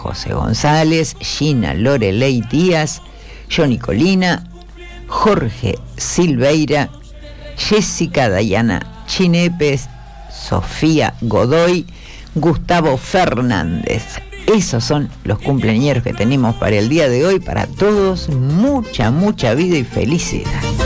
José González, Gina Loreley Díaz, Johnny Colina, Jorge Silveira, Jessica Dayana Chinepes, Sofía Godoy, Gustavo Fernández. Esos son los cumpleañeros que tenemos para el día de hoy. Para todos, mucha vida y felicidad.